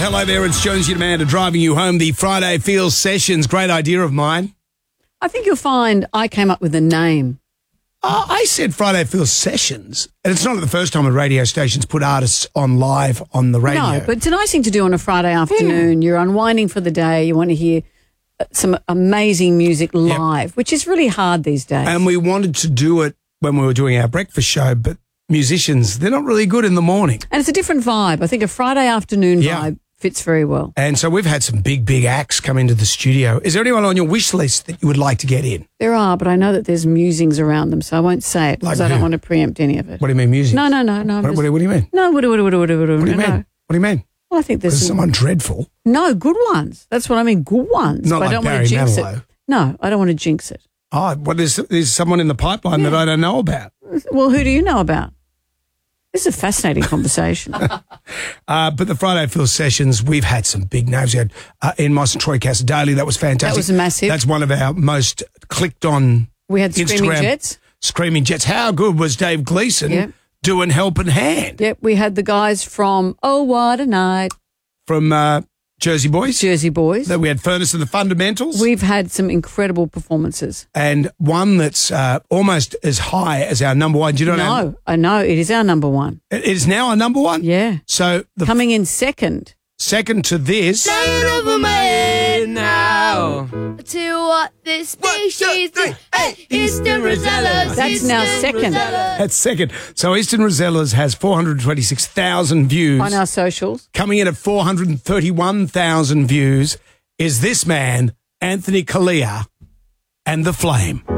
hello there. It's Jonesy and Amanda driving you home. The Friday Feels Sessions, great idea of mine. I think you'll find I came up with a name. I said Friday Feels Sessions, and it's not the first time a radio station's put artists on live on the radio. No, but it's a nice thing to do on a Friday afternoon. You're unwinding for the day. You want to hear some amazing music live, which is really hard these days. And we wanted to do it when we were doing our breakfast show, but musicians, they're not really good in the morning. And it's a different vibe. I think a Friday afternoon vibe fits very well. And so we've had some big acts come into the studio. Is there anyone on your wish list that you would like to get in? There are, but I know that there's musings around them, so I won't say it because I don't want to preempt any of it. What do you mean, musings? No. What do you mean? No, what do you mean? What do you mean? Well, I think there's someone dreadful. No, good ones. That's what I mean, good ones. Not but like I don't want Barry to jinx Manilow. it. No, I don't want to jinx it. Oh, well, there's someone in the pipeline that I don't know about. Well, who do you know about? This is a fascinating conversation. But the Friday Feels Sessions, we've had some big names. We had Ian Moss and Troy Casadali. That was fantastic. That was massive. That's one of our most clicked on We had Screaming Instagram. Jets. Screaming Jets. How good was Dave Gleason doing Helping Hand? Yep, we had the guys from Oh What a Night. From Jersey Boys. Jersey Boys. That we had Furnace and the Fundamentals. We've had some incredible performances. And one that's almost as high as our number one. Do you know what I mean? No, I know. It is our number one. It is now our number one? Yeah. So coming in second. Second to this. Now to what this species do. Eastern Rosellas. That's now second. That's second. So Eastern Rosellas has 426,000 views. On our socials. Coming in at 431,000 views is this man, Anthony Kalia, and The Flame.